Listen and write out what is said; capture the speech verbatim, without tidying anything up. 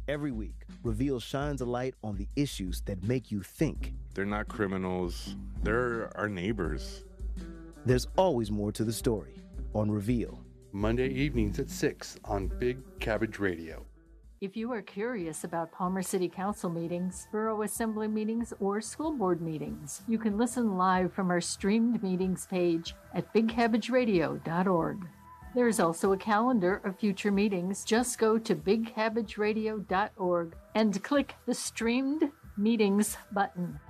Every week, Reveal shines a light on the issues that make you think. They're not criminals. They're our neighbors. There's always more to the story on Reveal. Monday evenings at six on Big Cabbage Radio. If you are curious about Palmer City Council meetings, Borough Assembly meetings, or school board meetings, you can listen live from our streamed meetings page at big cabbage radio dot org. There is also a calendar of future meetings. Just go to big cabbage radio dot org and click the Streamed Meetings button.